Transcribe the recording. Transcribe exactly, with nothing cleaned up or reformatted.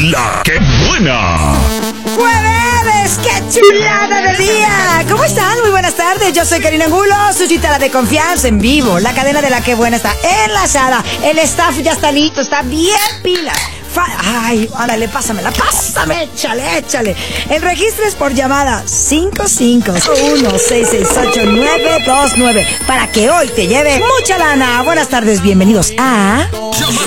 La que buena. ¡Jueves! ¡Qué chulada de día! ¿Cómo están? Muy buenas tardes. Yo soy Karina Angulo, su chitara de confianza en vivo. La cadena de La que buena está enlazada. El staff ya está listo, está bien pila. Fa- Ay, órale, pásamela, pásame, échale, échale. El registro es por llamada cinco cinco uno seis seis ocho nueve dos nueve para que hoy te lleve mucha lana. Buenas tardes, bienvenidos a...